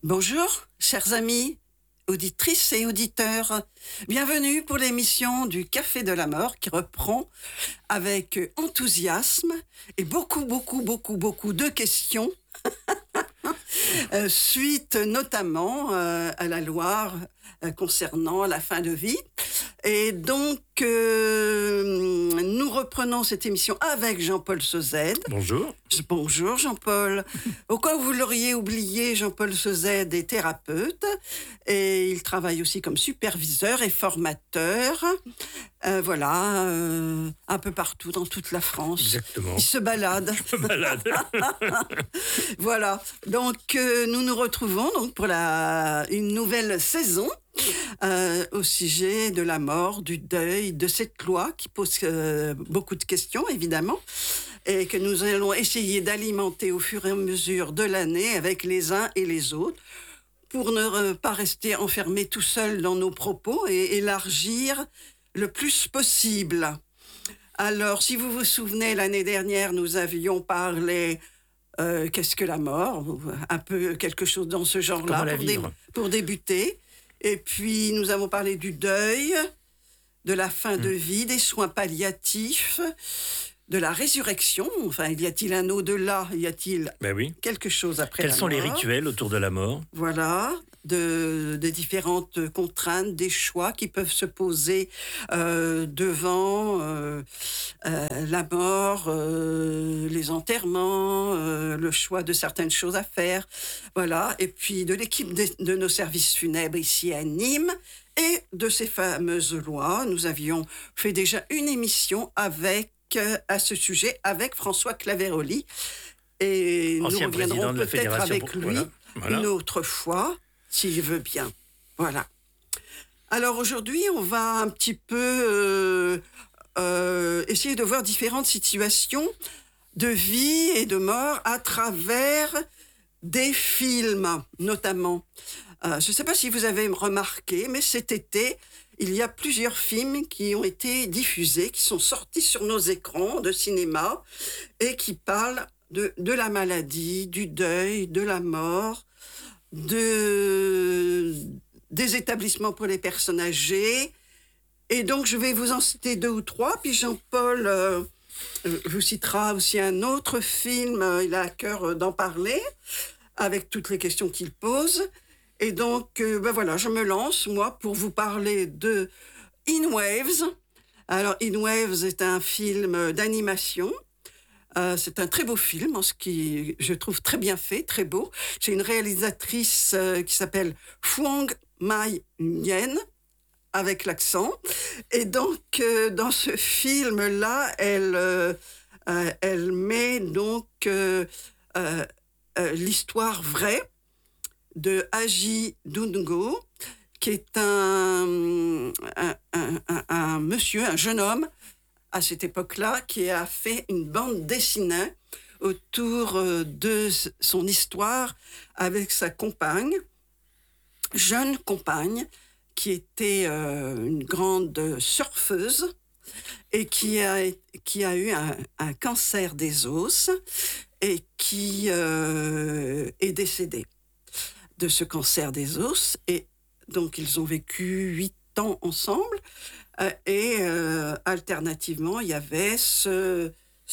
Bonjour, chers amis, auditrices et auditeurs. Bienvenue pour l'émission du Café de la Mort qui reprend avec enthousiasme et beaucoup de questions suite notamment à la Loire concernant la fin de vie. Et donc, nous reprenons cette émission avec Jean-Paul Sauzet. Bonjour. Bonjour Jean-Paul. Au cas où vous l'auriez oublié, Jean-Paul Sauzet est thérapeute et il travaille aussi comme superviseur et formateur. Un peu partout dans toute la France. Exactement. Il se balade. Voilà. Donc, nous nous retrouvons donc pour une nouvelle saison. Au sujet de la mort, du deuil, de cette loi qui pose beaucoup de questions, évidemment, et que nous allons essayer d'alimenter au fur et à mesure de l'année avec les uns et les autres, pour ne pas rester enfermés tout seuls dans nos propos et élargir le plus possible. Alors, si vous vous souvenez, l'année dernière, nous avions parlé qu'est-ce que la mort, un peu quelque chose dans ce genre-là, pour débuter. Et puis, nous avons parlé du deuil, de la fin de vie, des soins palliatifs, de la résurrection. Enfin, y a-t-il un au-delà? Y a-t-il quelque chose après la mort? Quels sont les rituels autour de la mort? Voilà, des différentes contraintes, des choix qui peuvent se poser devant la mort, les enterrements, le choix de certaines choses à faire. Voilà, et puis de l'équipe de nos services funèbres ici à Nîmes et de ces fameuses lois. Nous avions fait déjà une émission à ce sujet avec François Claveroli. Et ancien nous reviendrons peut-être avec lui une autre fois, s'il veut bien. Voilà. Alors aujourd'hui, on va un petit peu essayer de voir différentes situations de vie et de mort à travers des films, notamment. Je ne sais pas si vous avez remarqué, mais cet été, il y a plusieurs films qui ont été diffusés, qui sont sortis sur nos écrans de cinéma et qui parlent de la maladie, du deuil, de la mort, des établissements pour les personnes âgées. Et donc, je vais vous en citer 2 ou 3, puis Jean-Paul vous citera aussi un autre film, il a à cœur d'en parler, avec toutes les questions qu'il pose. Et donc, je me lance, moi, pour vous parler de In Waves. Alors, In Waves est un film d'animation. C'est un très beau film, ce qui, je trouve, très bien fait, très beau. J'ai une réalisatrice qui s'appelle Phuong Mai Nguyen, avec l'accent. Et donc, dans ce film-là, elle met donc l'histoire vraie de Aji Dungo, qui est un monsieur, un jeune homme, à cette époque-là, qui a fait une bande dessinée autour de son histoire avec sa compagne, jeune compagne, qui était une grande surfeuse et qui a eu un cancer des os et qui est décédée de ce cancer des os. Et donc, ils ont vécu 8 ans ensemble. Et alternativement, il y avait ce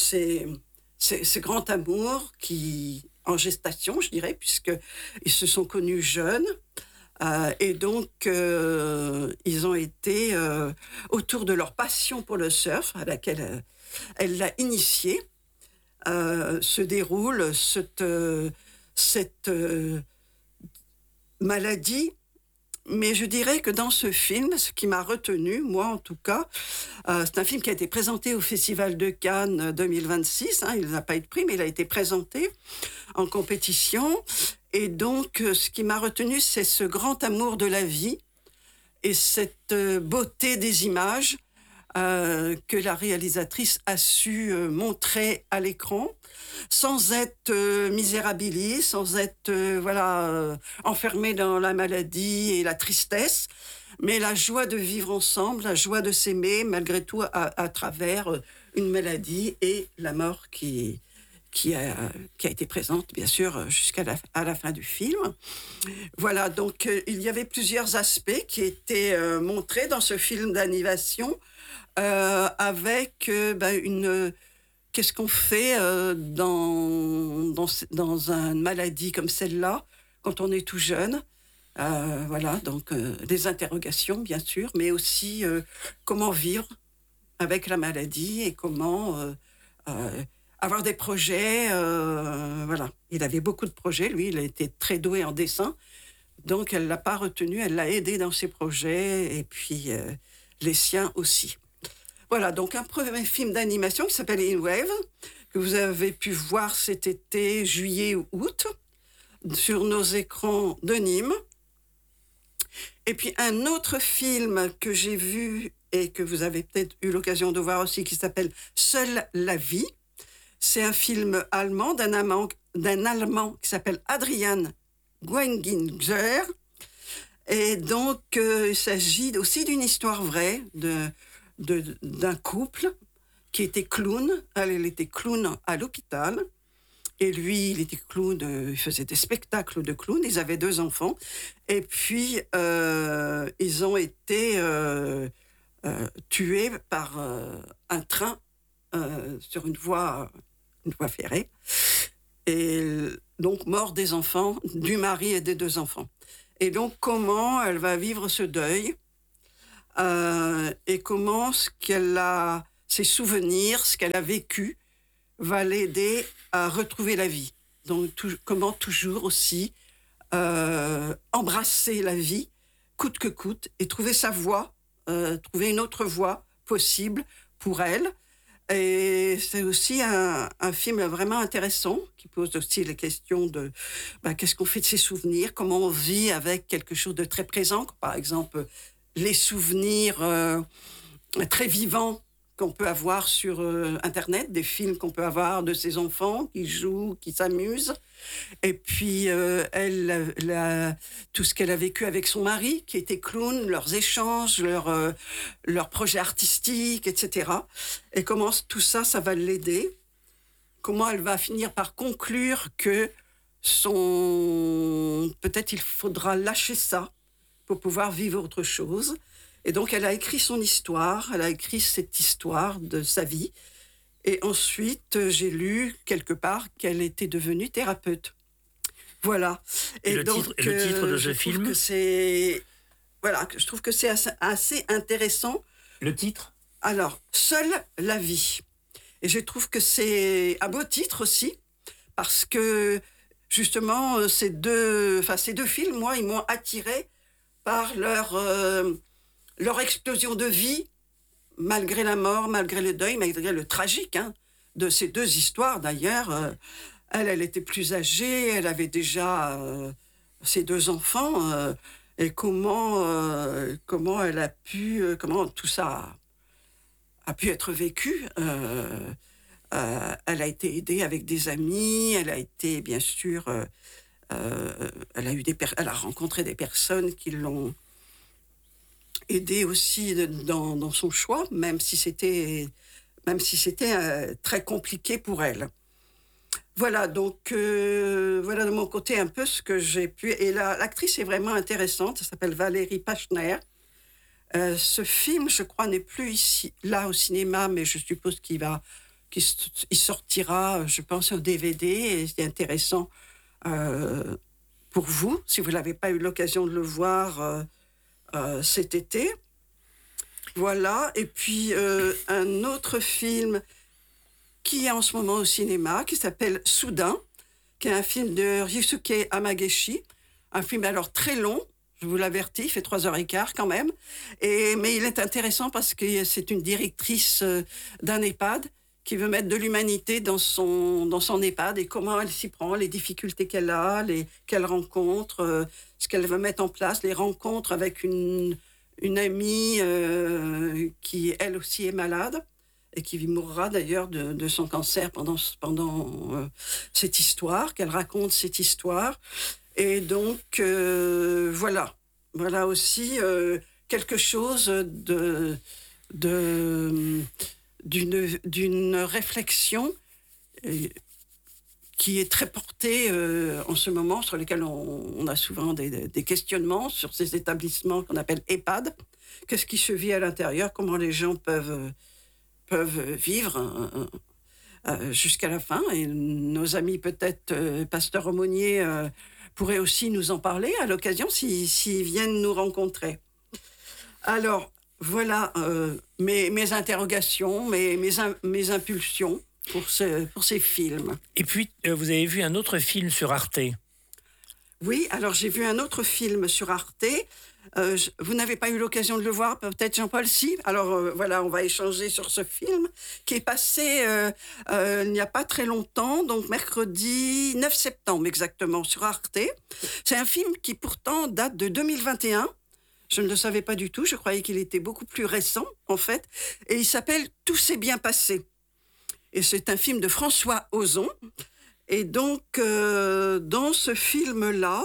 grand amour en gestation, je dirais, puisqu'ils se sont connus jeunes. Et donc, ils ont été autour de leur passion pour le surf, à laquelle elle l'a initié, se déroule cette maladie. Mais je dirais que dans ce film, ce qui m'a retenu, moi en tout cas, c'est un film qui a été présenté au Festival de Cannes 2026. Il n'a pas eu de prix, mais il a été présenté en compétition. Et donc, ce qui m'a retenu, c'est ce grand amour de la vie et cette beauté des images que la réalisatrice a su montrer à l'écran, sans être misérabiliste, sans être enfermée dans la maladie et la tristesse, mais la joie de vivre ensemble, la joie de s'aimer, malgré tout à travers une maladie et la mort qui qui a été présente, bien sûr, jusqu'à à la fin du film. Voilà, donc il y avait plusieurs aspects qui étaient montrés dans ce film d'animation avec une... Qu'est-ce qu'on fait dans une maladie comme celle-là, quand on est tout jeune? Voilà, donc des interrogations, bien sûr, mais aussi comment vivre avec la maladie et comment avoir des projets. Voilà, il avait beaucoup de projets, lui, il a été très doué en dessin, donc elle ne l'a pas retenu, elle l'a aidé dans ses projets, et puis les siens aussi. Voilà, donc un premier film d'animation qui s'appelle In Wave, que vous avez pu voir cet été, juillet ou août, sur nos écrans de Nîmes. Et puis un autre film que j'ai vu et que vous avez peut-être eu l'occasion de voir aussi, qui s'appelle Seule la vie. C'est un film allemand d'un Allemand qui s'appelle Adrian Guenginger. Et donc, il s'agit aussi d'une histoire vraie d'un couple qui était clown. Elle était clown à l'hôpital. Et lui, il était clown, il faisait des spectacles de clown. Ils avaient 2 enfants. Et puis, ils ont été tués par un train sur une voie ferrée. Et donc, mort des enfants, du mari et des 2 enfants. Et donc, comment elle va vivre ce deuil et comment ses souvenirs, ce qu'elle a vécu, va l'aider à retrouver la vie. Donc, comment toujours aussi embrasser la vie, coûte que coûte, et trouver sa voie, trouver une autre voie possible pour elle. Et c'est aussi un film vraiment intéressant, qui pose aussi les questions de qu'est-ce qu'on fait de ses souvenirs, comment on vit avec quelque chose de très présent, par exemple les souvenirs très vivants qu'on peut avoir sur Internet, des films qu'on peut avoir de ses enfants qui jouent, qui s'amusent. Et puis, elle, tout ce qu'elle a vécu avec son mari, qui était clown, leurs échanges, leurs projets artistiques, etc. Et comment tout ça, ça va l'aider. Comment elle va finir par conclure que peut-être il faudra lâcher ça pour pouvoir vivre autre chose. Et donc, elle a écrit son histoire, elle a écrit cette histoire de sa vie. Et ensuite, j'ai lu quelque part qu'elle était devenue thérapeute. Voilà. Et le titre de ce film ? Je trouve que c'est assez intéressant. Le titre ? Alors, Seule la vie. Et je trouve que c'est un beau titre aussi, parce que, justement, ces deux films, moi, ils m'ont attirée par leur explosion de vie, malgré la mort, malgré le deuil, malgré le tragique de ces 2 histoires. D'ailleurs, elle était plus âgée, elle avait déjà ses 2 enfants, et comment elle a pu, comment tout ça a pu être vécu. Elle a été aidée avec des amis, elle a été, bien sûr, elle a rencontré des personnes qui l'ont aidée aussi dans son choix, même si c'était très compliqué pour elle. Voilà, donc voilà de mon côté un peu ce que j'ai pu... Et l'actrice est vraiment intéressante, elle s'appelle Valérie Pachner. Ce film, je crois, n'est plus là au cinéma, mais je suppose qu'il sortira, je pense, au DVD, et c'est intéressant pour vous, si vous n'avez pas eu l'occasion de le voir cet été. Voilà, et puis un autre film qui est en ce moment au cinéma, qui s'appelle Soudain, qui est un film de Ryusuke Amageshi, un film alors très long, je vous l'avertis, il fait 3h15 quand même, mais il est intéressant parce que c'est une directrice d'un EHPAD qui veut mettre de l'humanité dans son EHPAD, et comment elle s'y prend, les difficultés qu'elle a, qu'elle rencontre, ce qu'elle veut mettre en place, les rencontres avec une amie qui, elle aussi, est malade et qui mourra d'ailleurs de son cancer pendant cette histoire, qu'elle raconte cette histoire. Et donc, voilà aussi quelque chose d'une réflexion qui est très porté en ce moment, sur lesquels on a souvent des questionnements sur ces établissements qu'on appelle EHPAD. Qu'est-ce qui se vit à l'intérieur? Comment les gens peuvent vivre jusqu'à la fin? Et nos amis, peut-être, Pasteur Aumônier, pourraient aussi nous en parler à l'occasion s'ils viennent nous rencontrer. Alors, voilà mes interrogations, mes impulsions pour ces films. Et puis, vous avez vu un autre film sur Arte. Oui, alors j'ai vu un autre film sur Arte. Vous n'avez pas eu l'occasion de le voir, peut-être Jean-Paul, si. Alors voilà, on va échanger sur ce film qui est passé il n'y a pas très longtemps, donc mercredi 9 septembre exactement, sur Arte. C'est un film qui pourtant date de 2021. Je ne le savais pas du tout, je croyais qu'il était beaucoup plus récent en fait. Et il s'appelle « Tout s'est bien passé ». Et c'est un film de François Ozon. Et donc, dans ce film-là,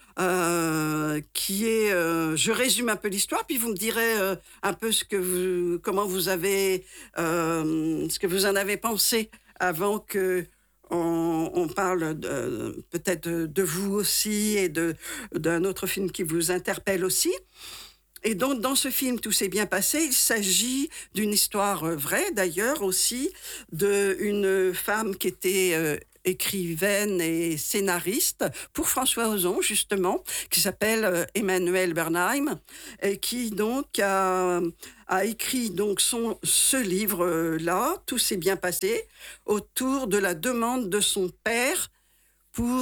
qui est... je résume un peu l'histoire, puis vous me direz un peu ce que vous en avez pensé avant que on parle peut-être de vous aussi et d'un autre film qui vous interpelle aussi. Et donc, dans ce film, Tout s'est bien passé, il s'agit d'une histoire vraie, d'ailleurs, aussi, d'une femme qui était écrivaine et scénariste pour François Ozon, justement, qui s'appelle Emmanuelle Bernheim, et qui, donc, a écrit donc, ce livre-là, Tout s'est bien passé, autour de la demande de son père pour